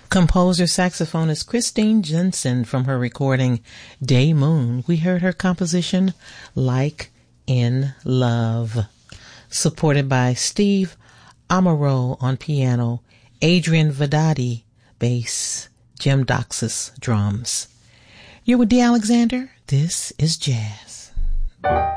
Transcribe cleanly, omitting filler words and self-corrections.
Composer saxophonist Christine Jensen from her recording Day Moon. We heard her composition Like in Love, supported by Steve Amaro on piano, Adrian Vedati bass, Jim Doxas drums. You're with Dee Alexander. This is Jazz.